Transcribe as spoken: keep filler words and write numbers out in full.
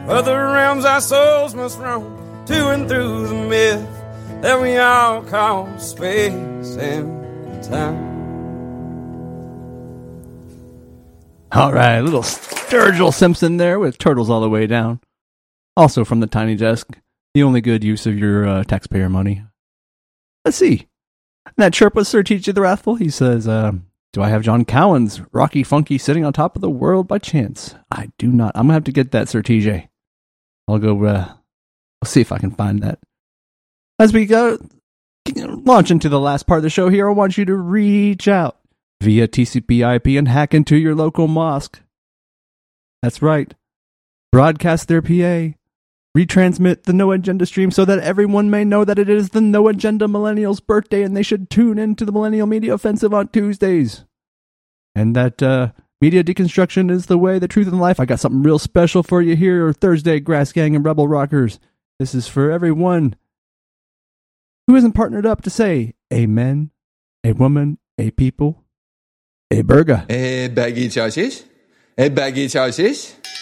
Other realms our souls must roam to and through the myth that we all call space and time. All right, little Sturgill Simpson there with Turtles All the Way Down. Also from the Tiny Desk, the only good use of your uh, taxpayer money. Let's see. That chirp was Sir T J the Wrathful. He says, uh, do I have John Cowan's Rocky Funky Sitting on Top of the World by chance? I do not. I'm going to have to get that, Sir T J. I'll go, uh, I'll see if I can find that. As we go, launch into the last part of the show here, I want you to reach out via T C P I P and hack into your local mosque. That's right. Broadcast their P A. Retransmit the No Agenda stream so that everyone may know that it is the No Agenda Millennials' birthday and they should tune in to the Millennial Media Offensive on Tuesdays. And that uh, media deconstruction is the way, the truth, and life. I got something real special for you here Thursday, Grass Gang and Rebel Rockers. This is for everyone who isn't partnered up to say a man, a woman, a people, a burger. A baggy choices. A baggy choices.